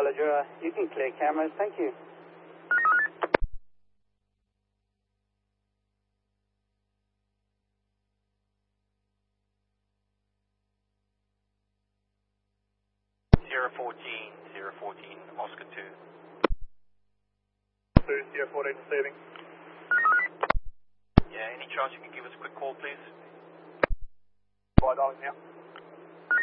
Ladura. You can clear cameras. Thank you. Sierra 14, Oscar 2. Sierra 14 receiving. Yeah, any chance you can give us a quick call, please? By dialing now.